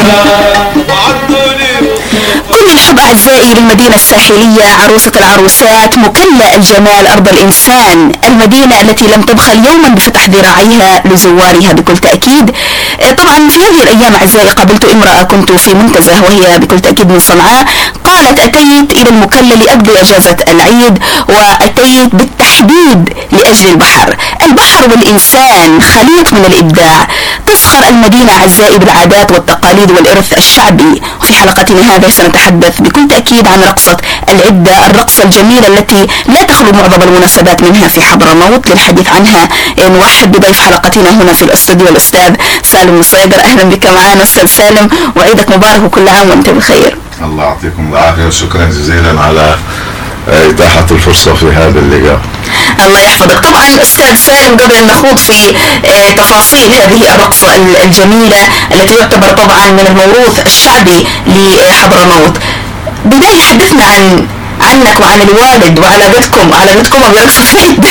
كل الحب أعزائي للمدينة الساحلية، عروسة العروسات، مكلا الجمال، أرض الإنسان، المدينة التي لم تبخل يوما بفتح ذراعيها لزوارها بكل تأكيد. طبعا في هذه الأيام أعزائي قابلت امرأة كنت في منتزه وهي بكل تأكيد من صنعاء. قالت: أتيت إلى المكلا لأقضي أجازة العيد، وأتيت بالتحديد لأجل البحر. البحر والإنسان خليط من الإبداع. تفخر المدينة أعزائي بالعادات والتقاليد والإرث الشعبي. وفي حلقتنا هذه سنتحدث بكل تأكيد عن رقصة العدة، الرقصة الجميلة التي لا تخلو معظم المناسبات منها في حضرموت. للحديث عنها نرحب بضيف حلقتنا هنا في الاستوديو الأستاذ سالم مصيدر. أهلا بك معنا أستاذ سالم، وعيدك مبارك وكل عام وأنت بخير. الله يعطيكم العافية وشكرا جزيلا على إتاحة الفرصة في هذا اللقاء. الله يحفظك. طبعا أستاذ سالم، قبل أن نخوض في تفاصيل هذه الرقصة الجميلة التي تعتبر طبعا من الموروث الشعبي لحضرموت، بداية حدثنا عنك وعن الوالد وعلاقتكم برقصة العدة.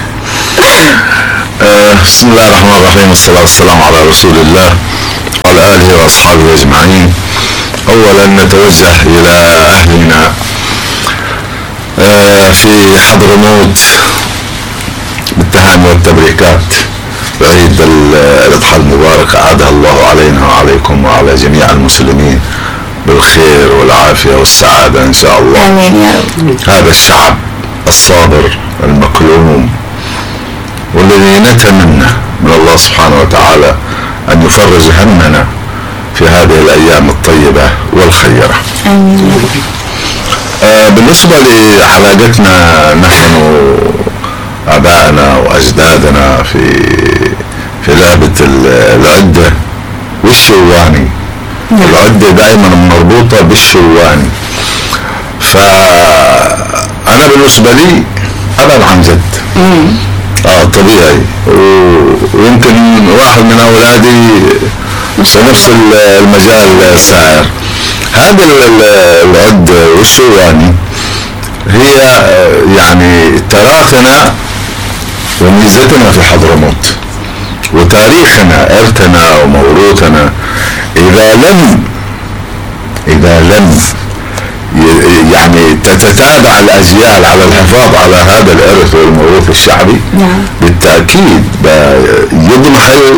بسم الله الرحمن الرحيم، والصلاة والسلام على رسول الله وعلى آله وأصحابه أجمعين. أولا نتوجه إلى أهلنا في حضرموت بالتهاني والتبريكات بعيد الأضحى المبارك، أعادها الله علينا وعليكم وعلى جميع المسلمين بالخير والعافية والسعادة إن شاء الله. آمين يا رب. هذا الشعب الصابر المكلوم والذي نتمنى من الله سبحانه وتعالى أن يفرج همنا في هذه الأيام الطيبة والخيرة. آمين. بالنسبة لعلاقتنا نحن آبائنا وأجدادنا في لعبة العدة والشواني. العدة دائما مربوطة بالشواني، فأنا بالنسبة لي أبعد عن جد. طبيعي، ويمكن واحد من أولادي في نفس المجال سائر. هذا العد والشواني هي يعني تراثنا وميزتنا في حضرموت وتاريخنا، إرثنا وموروثنا. إذا لم يعني تتتابع الأجيال على الحفاظ على هذا الإرث والموروث الشعبي، بالتأكيد يضمحل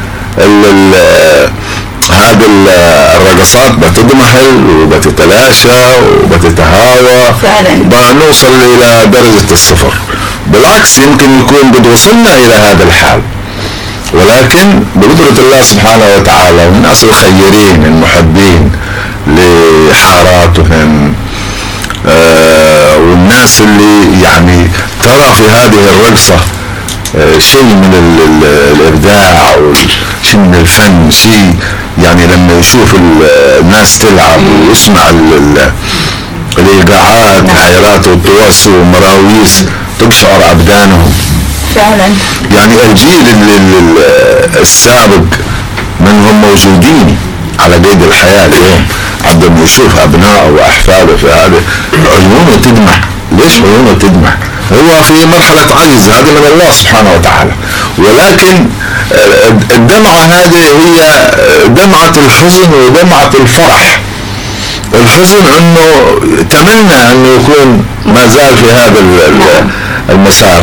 هذه الرقصات، بتضمحل وبتتلاشى وبتتهاوى، بنوصل إلى درجة الصفر. بالعكس، يمكن يكون قد وصلنا إلى هذا الحال، ولكن بقدرة الله سبحانه وتعالى والناس الخيرين المحبين لحاراتهم والناس اللي يعني ترى في هذه الرقصة شيء من الإبداع وشيء من الفن، شيء يعني لما يشوف الناس تلعب ويسمع الإيقاعات حيرات والطواس ومراويس تقشعر أبدانهم فعلا. يعني الجيل السابق منهم موجودين على قيد الحياة اليوم، عندما يشوف أبنائه وأحفاده في هذا عيونه تدمع. ليش عيونه تدمع؟ هو في مرحلة عجز، هذه من الله سبحانه وتعالى، ولكن الدمعة هذه هي دمعة الحزن ودمعة الفرح. الحزن انه تمنى انه يكون ما زال في هذا المسار،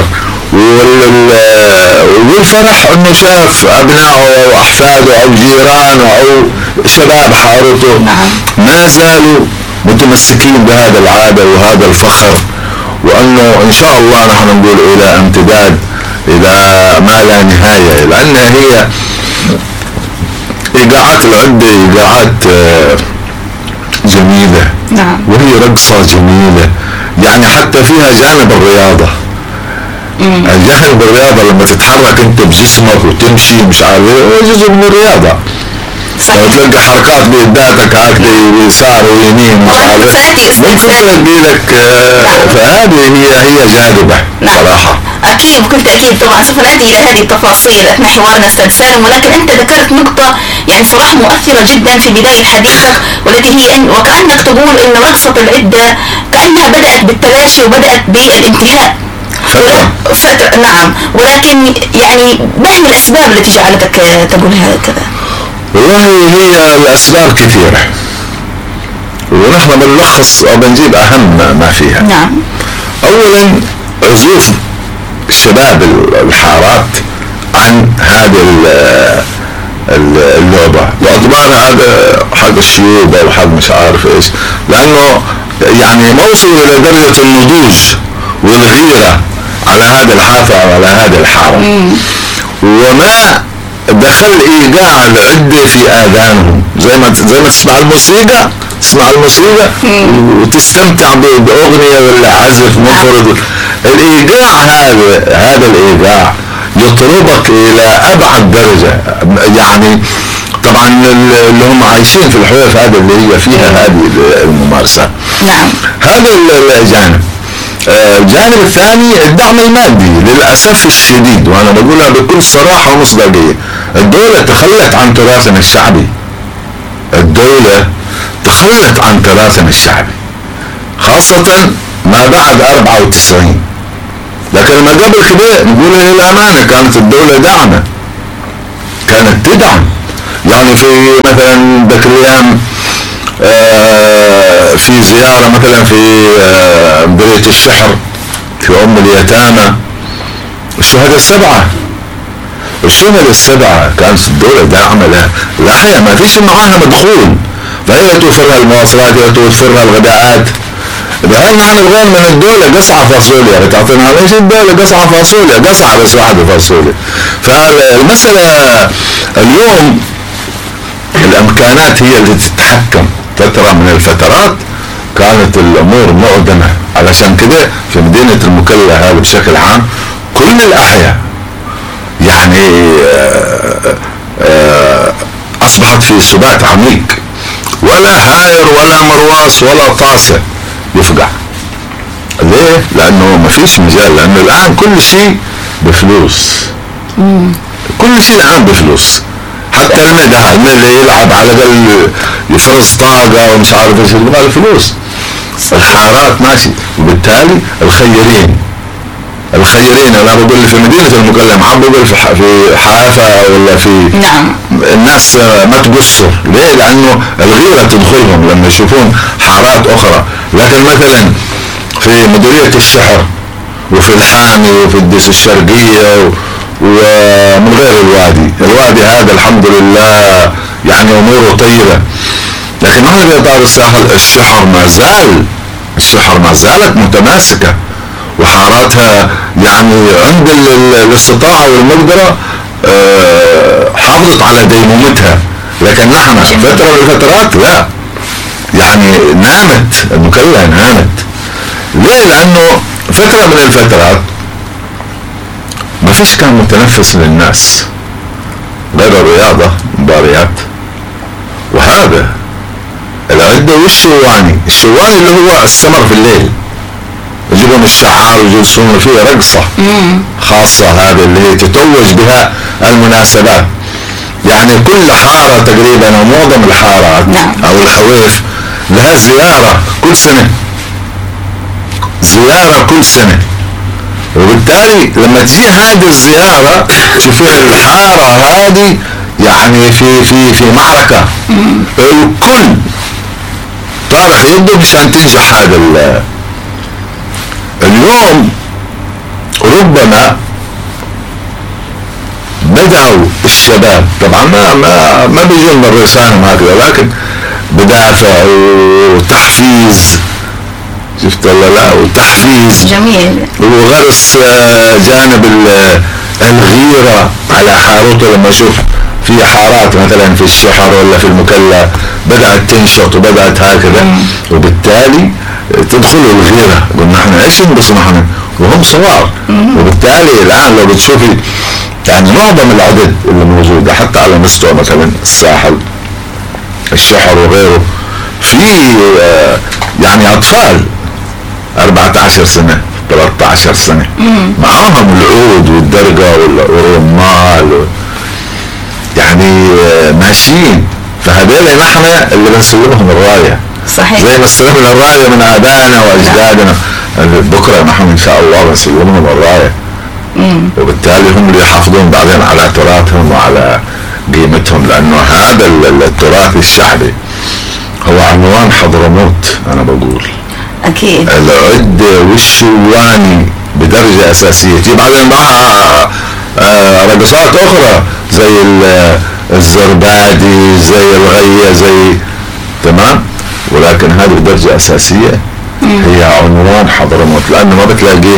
والفرح انه شاف ابنائه او احفاده او جيرانه او شباب حارته ما زالوا متمسكين بهذا العادة وهذا الفخر، وانه ان شاء الله نحن نقول الى امتداد الى ما لا نهاية، لانها هي ايقاعات العدة ايقاعات جميلة. وهي رقصة جميلة، يعني حتى فيها جانب الرياضة. الجانب الرياضة لما تتحرك انت بجسمك وتمشي مش عارف ايه، جزء من الرياضة. تلقى حركات بيداتك هكذا يسار ويمين مش عارف ممكن تلقي لك، فهذه هي جاذبة صراحة. أكيد بكل تأكيد. طبعا سوف نأتي إلى هذه التفاصيل أثناء حوارنا أستاذ سالم، ولكن أنت ذكرت نقطة يعني صراحة مؤثرة جدا في بداية حديثك، والتي هي وكأنك تقول إن رقصة العدة كأنها بدأت بالتلاشي وبدأت بالانتهاء فترة. نعم، ولكن يعني ما هي الأسباب التي جعلتك تقول هكذا؟ والله هي الأسباب كثيرة، ونحن بنلخص أو بنجيب أهم ما فيها. نعم. أولا عزوف شباب الحارات عن هذه اللعبة، واعتبار هذا حق الشيوب او حق مش عارف ايش، لانه يعني ما وصلوا الى درجة النضوج والغيرة على هذا الحافة او على هذه الحارة، وما دخل ايقاع العدة في اذانهم. زي ما تسمع الموسيقى، تسمع الموسيقى وتستمتع باغنية ولا عزف مفرد، الايقاع هذا الايقاع يطربك الى ابعد درجة. يعني طبعا اللي هم عايشين في الحويف هذا اللي هي فيها هذه الممارسة. نعم. هذا الجانب. الجانب الثاني الدعم المادي للأسف الشديد، وانا بقولها بكل صراحة ومصداقية، الدولة تخلت عن تراثنا الشعبي. الدولة تخلت عن تراثنا الشعبي، خاصة ما بعد 94. لكن ما قبل كده نقول للأمانة كانت الدولة داعمة، كانت تدعم. يعني في مثلا ذاك الأيام في زيارة مثلا في مديرية الشحر في أم اليتامى، الشهداء السبعة كانت الدولة داعمة لها. لا هي ما فيش معاها مدخول، فهي توفر لها المواصلات، هي توفر لها الغداءات. بهاي نحن نبغى من الدولة قصعة فاصوليا، بتعطينا ليش الدولة قصعة فاصوليا، قصعة بس واحدة فاصوليا. فالمسألة اليوم الامكانات هي اللي تتحكم. فترة من الفترات كانت الامور معدمة، علشان كده في مدينة المكلا هذا بشكل عام كل الاحياء يعني اصبحت في سبات عميق، ولا حائر ولا مرواس ولا طاسة يفقع. ليه؟ لانه ما فيش مجال، لانه الان كل شيء بفلوس. كل شيء الان بفلوس، حتى اللي يلعب على الاقل يفرز طاقة ومش عارف ايش، يبغى الفلوس. الحارات ماشي، وبالتالي الخيرين انا بقول في مدينة المكلا، ما بقول في حافة ولا في. نعم. الناس ما تقصر. ليه؟ لانه الغيرة تدخلهم لما يشوفون حارات اخرى. لكن مثلا في مديرية الشحر وفي الحامي وفي الديس الشرقية ومن غير الوادي هذا الحمد لله يعني اموره طيبة. لكن هنا في اطار الساحل الشحر ما زالت متماسكة، وحاراتها يعني عند الاستطاعة والمقدرة حافظت على ديمومتها. لكن نحن فترة من الفترات لا، يعني نامت المكلا، نامت. ليه؟ لانه فترة من الفترات ما فيش كان متنفس للناس غير الرياضة، مباريات، وهذا العدة والشواني. الشواني اللي هو السمر في الليل، يجيبون الشعار ويجلسون فيه رقصة خاصة، هذه اللي تتوج بها المناسبات. يعني كل حارة تقريبا او معظم الحارات او الحويف لها زيارة كل سنة، وبالتالي لما تجي هذه الزيارة تشوفين الحارة هذه يعني في معركة، الكل طارح يده مشان تنجح هذا. اليوم ربما بدأوا الشباب، طبعا ما بيجون من رسالهم هكذا، لكن بدافع وتحفيز، شفت ولا لا، وتحفيز جميل، وغرس جانب الغيرة على حارته. لما اشوف في حارات مثلا في الشحر ولا في المكلا بدأت تنشط وبدأت هكذا، وبالتالي تدخل الغيرة، قلنا احنا ايش نبص نحن وهم صغار. وبالتالي الان لو بتشوفي يعني معظم العدد اللي موجودة حتى على مستوى مثلا الساحل، الشحر وغيره، في يعني اطفال 14 سنة 13 سنة معاهم العود والدرقة والرمال يعني ماشيين. فهذول نحن اللي بنسلمهم الراية، صحيح، زي ما استلمنا الراية من آبائنا وأجدادنا. بكرة نحن إن شاء الله بنسلمهم الراية، وبالتالي هم اللي يحافظون بعدين على تراثهم وعلى قيمتهم، لانه هذا التراث الشعبي هو عنوان حضرموت. انا بقول اكيد العد والشواني بدرجة اساسية، تجيب بعدين معها رقصات اخرى زي الزربادي، زي الغية، زي تمام، ولكن هذه بدرجة اساسية هي عنوان حضرموت، لانه ما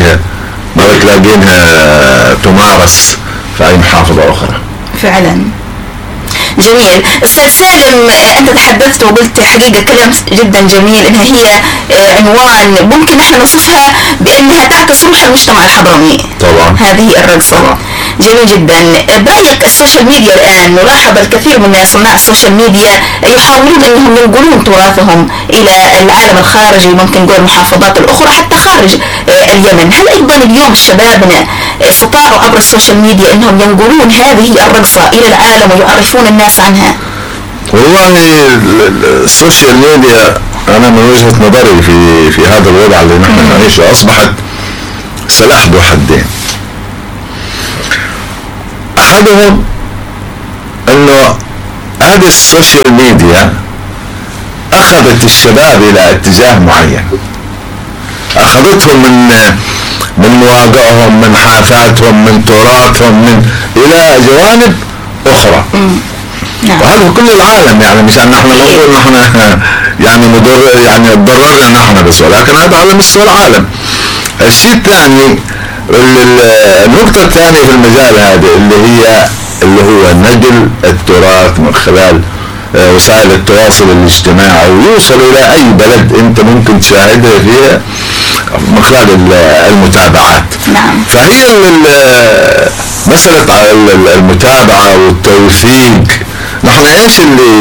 بتلاقينها تمارس في اي محافظة اخرى. فعلا. جميل. استاذ سالم، انت تحدثت وقلت حقيقة كلام جدا جميل، انها هي عنوان ممكن نحن نوصفها بانها تعكس روح المجتمع الحضرمي. طبعا هذه الرقصة. طبعا. جميل جدا. برأيك السوشيال ميديا الان نلاحظ الكثير من صناع السوشيال ميديا يحاولون انهم ينقلون تراثهم الى العالم الخارجي، ممكن نقول المحافظات الاخرى حتى خارج اليمن. هل ايضا اليوم شبابنا استطاعوا عبر السوشيال ميديا انهم ينقلون هذه الرقصة الى العالم ويعرفون الناس عنها؟ والله السوشيال ميديا انا من وجهة نظري في هذا الوضع اللي نحن نعيشه اصبحت سلاح ذو حدين. احدهم انه هذه السوشيال ميديا اخذت الشباب الى اتجاه معين، اخذتهم من مواقعهم، من حافاتهم، من تراثهم، الى جوانب اخرى. وهذا في كل العالم، يعني مشان نحن نقول نحن يعني تضررنا نحن بس، ولكن هذا على مستوى العالم. الشيء الثاني، النقطة الثانية في المجال هذا اللي هو نقل التراث من خلال وسائل التواصل الاجتماعي، ويوصل الى اي بلد انت ممكن تشاهدها فيها من خلال المتابعات. نعم. فهي مسألة المتابعة والتوثيق، نحن ايش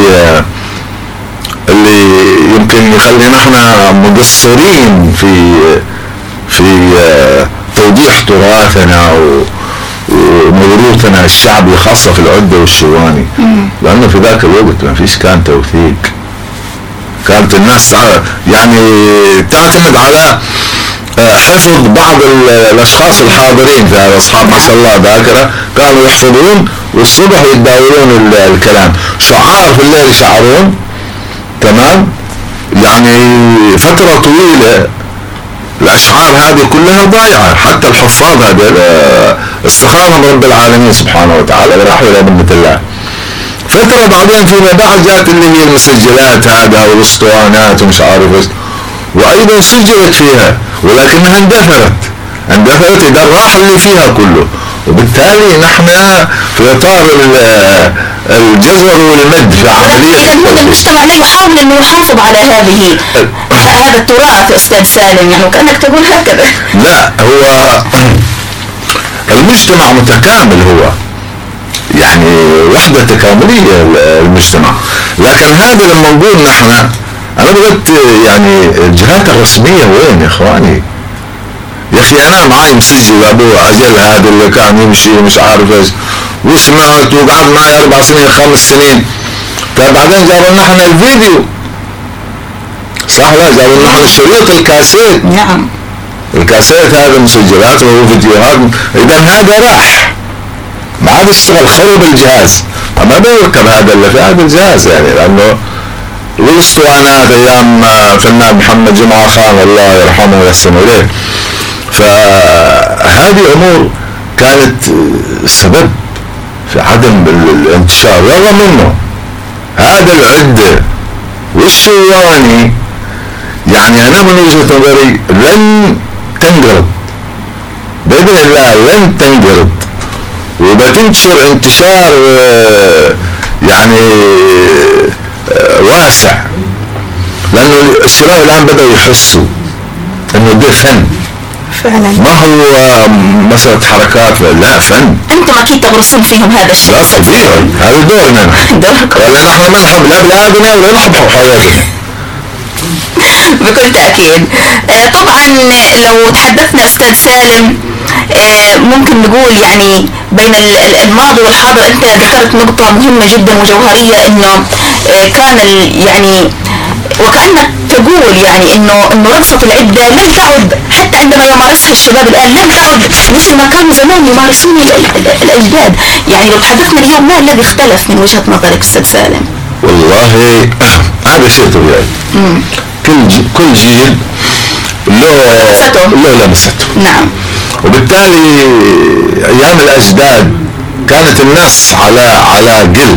اللي يمكن يخلينا نحن مقصرين في توضيح تراثنا وموروثنا الشعبي، خاصة في العدة والشواني، لأنه في ذاك الوقت ما فيش كان توثيق، كانت الناس يعني تعتمد على حفظ بعض الأشخاص الحاضرين في هذا، أصحاب ما شاء الله ذاكرة، كانوا يحفظون والصبح يتداولون الكلام، شعار في الليل يشعرون، تمام، يعني فترة طويلة الأشعار هذه كلها ضايعة، حتى الحفاظ هذا استخارهم رب العالمين سبحانه وتعالى وراحوا إلى بنة الله. فترة بعدين فيما بعد جاءت اللي هي المسجلات هذا والاسطوانات ومش عارف ايش، وأيضا سجلت فيها ولكنها اندثرت إذا راح اللي فيها كله، وبالتالي نحن في إطار الجزر والمد في عملية. إذا المجتمع لا يحاول أنه يحافظ على هذا التراث أستاذ سالم، يعني كأنك تقول هكذا. لا، هو المجتمع متكامل، هو يعني وحدة تكاملية المجتمع، لكن هذا لما نقول نحن، أنا قلت يعني الجهات الرسمية وين يا إخواني؟ يا أخي أنا معي مسجل أبو عجل هذا اللي كان يمشي مش عارف إيش، وسمعت وقعد معي 4 سنين 5 سنين، طيب بعدين جابوا نحن الفيديو، صح؟ لا، جابوا نحن الشريط الكاسيت. نعم. الكاسيت هذا مسجلات وفيديوهات، إذا هذا راح ما عاد يشتغل، خرب الجهاز، ما بيركب هذا اللي في هذا الجهاز، يعني لأنه والاسطوانات أيام فنان محمد جمعة خان الله يرحمه ويحسن إليه، فهذه أمور كانت سبب في عدم الانتشار. رغم منه هذا العدة والشواني يعني أنا من وجهة نظري لن تنقرض بإذن الله، لن تنقرض، وبتنتشر انتشار يعني واسع، لأنه الشباب الآن بدأوا يحسوا إنه ده فن فعلا، ما هو مسألة حركات، لا فن. أنتم أكيد تغرسون فيهم هذا الشيء. لا فيهم، هذا دورنا ولا نحن ما نحب لا بلادنا ولا نحب حياتنا. بكل تأكيد. طبعا لو تحدثنا أستاذ سالم ممكن نقول يعني بين الماضي والحاضر، أنت ذكرت نقطة مهمة جدا وجوهرية، إنه كان يعني وكأنك تقول يعني انه رقصة العدة لم تعد حتى عندما يمارسها الشباب الان لم تعد مثل ما كانوا زمان يمارسون الاجداد. يعني لو تحدثنا اليوم ما الذي اختلف من وجهة نظرك استاذ سالم؟ والله هذا شيء طبيعي. كل جيل له لمسته. نعم. وبالتالي ايام الاجداد كانت الناس على قل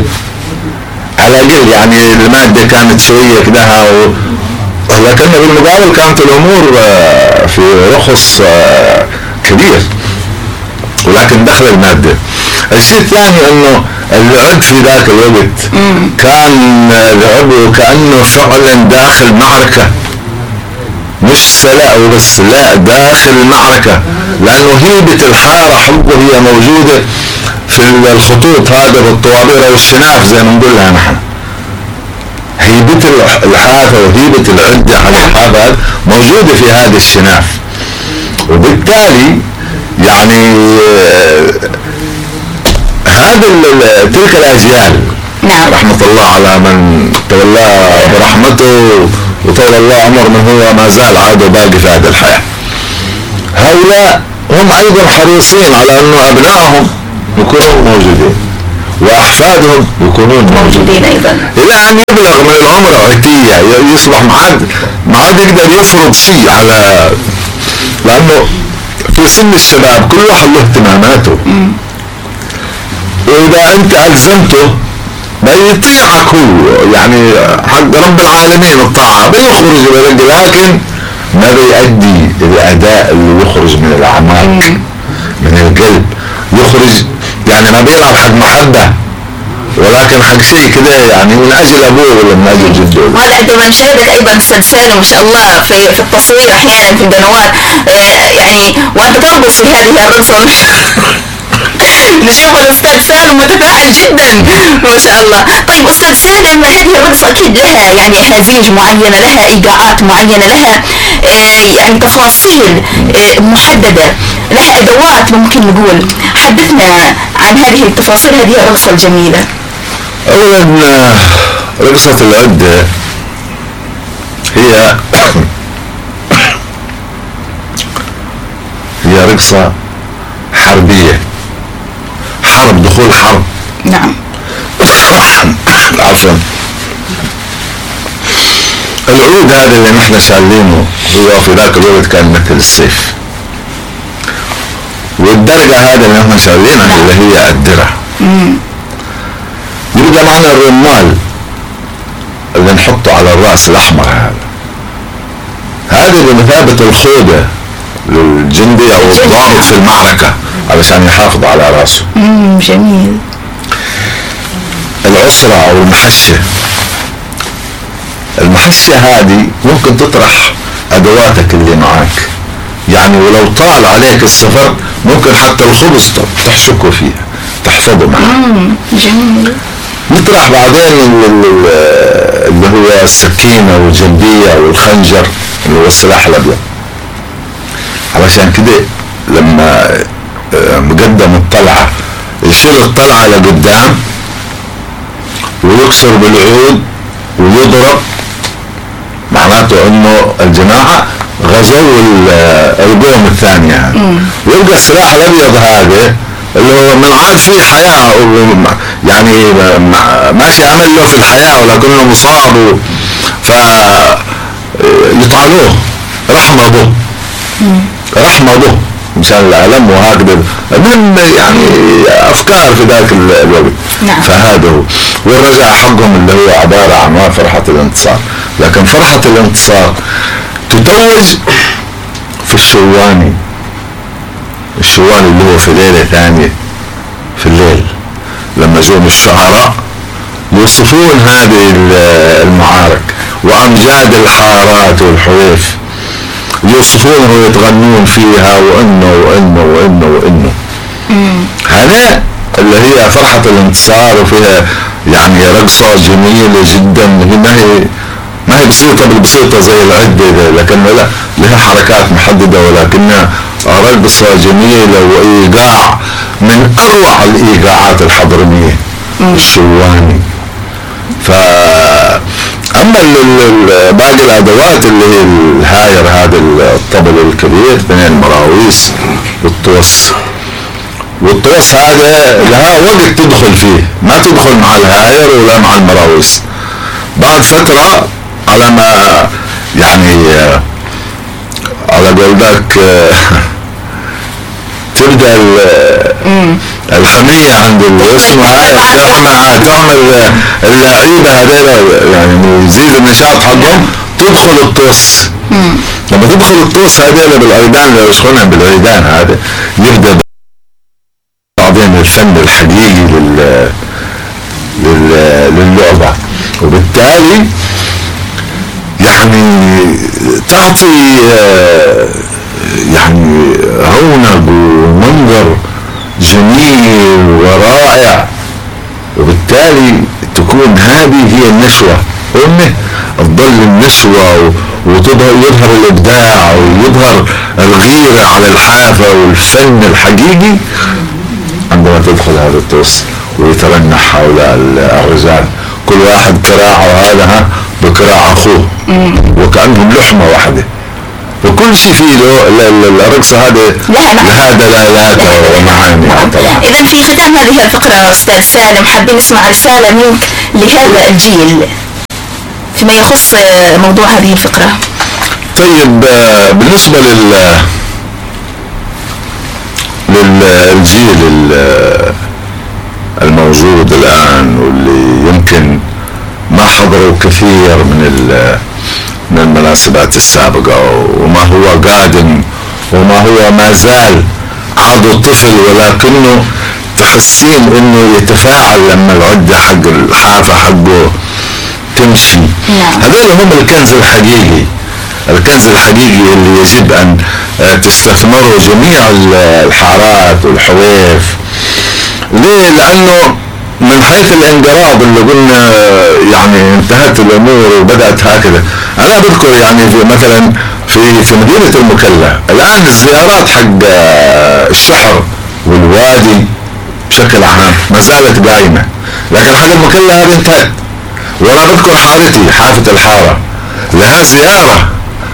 يعني المادة كانت شوية كده، لكن بالمقابل كانت الامور في رخص كبير، ولكن دخل المادة. الشيء الثاني انه العد في ذاك الوقت كان لعبه كأنه فعلا داخل معركة، مش سلاء وبس، لا داخل المعركة، لانه هيبة الحارة حبه هي موجودة في الخطوط هذا بالطوابير او الشناف زي ما نقولها نحن. هيبة الحافة وهيبة العدة على الحافة موجودة في هذا الشناف، وبالتالي يعني تلك الاجيال رحمة الله على من تولى برحمته وطول الله عمر من هو ما زال عاد باقي في هذه الحياة. هؤلاء هم ايضا حريصين على انه ابنائهم يكونون موجودين واحفادهم يكونون موجودين ايضا، الى ان يبلغ من العمر عتية يصبح ما عاد يقدر يفرض شيء على، لانه في سن الشباب كل واحد له اهتماماته، واذا انت الزمته بيطيعك هو، يعني حق رب العالمين الطاعة بيخرج لكن ما بيؤدي الاداء اللي يخرج من الاعماق من القلب، يخرج يعني ما بيلعب حق محبة ولكن حق شيء كده يعني من اجل ابوه ولا من اجل جده. وهذا عندما نشاهدك ايضا استاذ سالم ما شاء الله في التصوير احيانا في القنوات يعني وانت ترقص في هذه الرقصة نشوف الاستاذ سالم متفاعل جدا ما شاء الله. طيب استاذ سالم هذه الرقصة اكيد لها يعني هزيج معينة، لها ايقاعات معينة، لها يعني تفاصيل محددة، لها ادوات ممكن نقول. حدثنا عن هذه التفاصيل هذه الرقصة الجميلة. اولا رقصة العدة هي رقصة حربية، حرب، دخول حرب. نعم. عفوا. العود هذا اللي نحن شايلينه هو في ذاك الوقت كان مثل السيف، والدرجة هذا اللي نحن شايلينها اللي هي الدرع. يبقى معنا الرمال اللي نحطه على الراس الاحمر هذا بمثابة الخوذة للجندي او الضابط في المعركة علشان يحافظ على راسه. جميل. العصرة او المحشة هذه ممكن تطرح ادواتك اللي معاك، يعني ولو طال عليك السفر ممكن حتى الخبز تحشكه فيها تحفظه معك. جميل. يطرح بعدين اللي هو السكينة والجندية والخنجر اللي هو السلاح الابيض، علشان كده لما مقدم الطلعة يشيل الطلعة لقدام ويكسر بالعود ويضرب، معناته انه الجماعة غزوا القوم الثانية. ويبقى السلاح الابيض هذا اللي هو من عاد فيه حياة يعني ماشي عمل له في الحياة ولكنه مصاب فيطعنوه رحمضه مشان الألم وهكذا من يعني أفكار في ذاك الوقت. نعم. فهذا هو. والرجع حقهم اللي هو عبارة عن فرحة الانتصار، لكن فرحة الانتصار تتوج في الشواني اللي هو في ليلة ثانية في الليل لما جون الشعراء يوصفون هذه المعارك وأمجاد الحارات والحويف، يوصفونها ويتغنون فيها وإنه هذا اللي هي فرحة الانتصار، وفيها يعني رقصة جميلة جدا. ما هي بسيطة زي العدة، لكن لا لها حركات محددة ولكنها رقصة جميلة وإيقاع من أروع الإيقاعات الحضرمية الشواني. اما باقي الادوات اللي هي الهاير، هذا الطبل الكبير، اثنين مراويس والطوس. والطوس هذا لها وقت تدخل فيه، ما تدخل مع الهاير ولا مع المراويس. بعد فترة على ما يعني على قولك تبدأ الحمية عند الاسم تعمل اللعيبة هذول، يعني يزيد النشاط حقهم، تدخل الطوس. لما تدخل الطوس هذول بالعيدان اللي يشغلنا بالعيدان هذا، يبدأ بعدين الفن الحقيقي للعبة. وبالتالي يعني تعطي يعني رونق ومنظر جميل ورائع. وبالتالي تكون هذه هي النشوة، قلنا تظل النشوة ويظهر الإبداع ويظهر الغيرة على الحافة والفن الحقيقي عندما تدخل هذا الطوس ويترنح حول الرجال، كل واحد كراعه هذا بكراع أخوه وكأنهم لحمة واحدة، وكل شيء فيه الرقصة هذه لها دلالات ومعاني. إذا في ختام هذه الفقرة أستاذ سالم، حابين نسمع رسالة منك لهذا الجيل فيما يخص موضوع هذه الفقرة. طيب، بالنسبة للجيل الموجود الآن واللي يمكن ما حضروا كثير من المناسبات السابقة، وما هو قادم وما هو ما زال عضو طفل، ولكنه تحسين انه يتفاعل لما العدة حق الحافة حقه تمشي. هذول هم الكنز الحقيقي، الكنز الحقيقي اللي يجب ان تستثمروا جميع الحارات والحويف. ليه؟ لانه من حيث الانقراض اللي قلنا يعني انتهت الامور وبدأت هكذا. انا بذكر يعني في مثلا في مدينة المكلا الان الزيارات حق الشحر والوادي بشكل عام ما زالت قائمة، لكن حق المكلا هذه انتهت. وانا بذكر حارتي حافة الحارة لها زيارة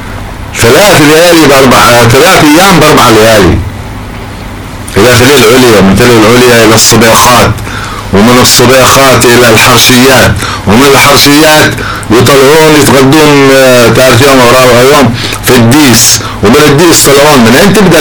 3 ايام ب4 ليالي الى تلي العليا، من تلي العليا الى الصبيخات، ومن الصبيخات الى الحرشيات، ومن الحرشيات يطلعون يتغدون 3 يوم او 4 يوم في الديس، ومن الديس طلعون من اين تبدا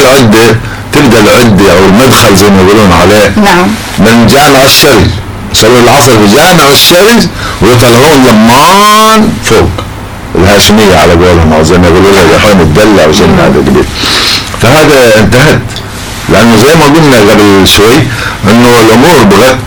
العدة او المدخل زي ما يقولون عليه. نعم. من جامع الشري، يصلوا العصر في جامع الشري ويطلعون لمان فوق الهاشمية على قولهم، او زي ما يقولوا لها الحين الدلة او شيء من هذا القبيل. فهذا انتهت، لانه زي ما قلنا قبل شوي انه الامور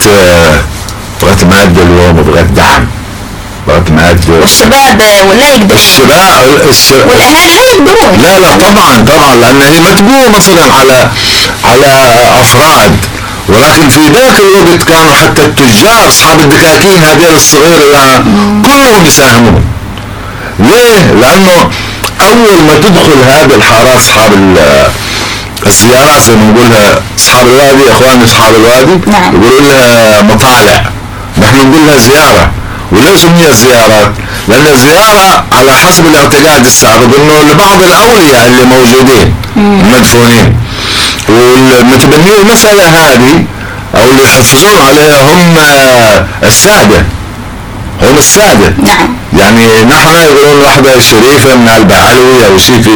بغت مادة اليوم وبغت دعم، بغت مادة. والشباب ولا يقدرون، الشباب والاهالي لا يقدرون. لا طبعا لان هي ما تقوم مثلا على افراد، ولكن في ذاك الوقت كانوا حتى التجار اصحاب الدكاكين هذول الصغيرة كلهم يساهمون. ليه؟ لانه اول ما تدخل هذه الحارات اصحاب السيارات زي ما نقولها اصحاب الوادي، اخواني اصحاب الوادي يقولوا لها مطالع، نحن نقول لها زيارة. وليش سميها زيارات؟ لان الزيارة على حسب الاعتقاد السابق انه لبعض الاولياء اللي موجودين مدفونين، والمتبنين المسألة هذه او اللي يحفظون عليها هم السادة، هم السادة. نعم. يعني نحن يقولون واحدة شريفة من البعلوي او شيء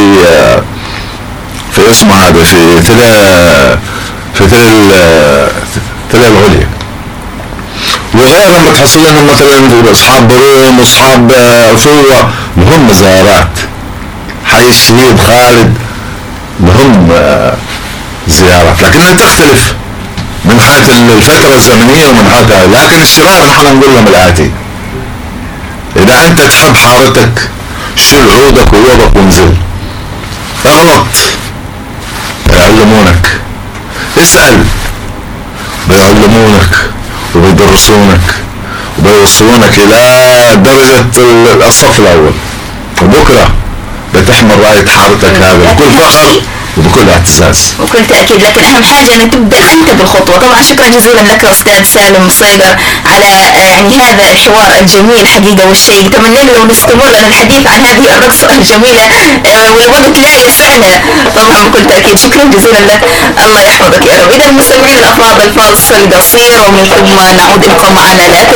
في اسمه هذا في تل العليا، وغير لما تحصل لهم مثلا اصحاب بروم واصحاب فوة لهم زيارات، حي الشهيد خالد لهم زيارات، لكنها تختلف من حيث الفترة الزمنية ومن حيث. لكن الشباب نحن نقول لهم الآتي: إذا أنت تحب حارتك شيل عودك ويوبك وانزل، اغلط يعلمونك، اسأل بيعلمونك وبيدرسونك وبيوصلونك إلى درجة الصف الأول، وبكرة بتحمل راية حارتك هذا بكل فخر وبكل اعتزاز. بكل تأكيد، لكن أهم حاجة أن تبدأ أنت بالخطوة. طبعا شكرا جزيلا لك أستاذ سالم صيدر على يعني هذا الحوار الجميل حقيقة والشيء. أتمنى لو نستمر لنا الحديث عن هذه الرقصة الجميلة ولمدة لا يسعنا طبعا بكل تأكيد. شكرا جزيلا لك، الله يحفظك يا رب. إذا المستمعين الأفاضل فاصل قصير ومن ثم نعود. ابقوا معنا لا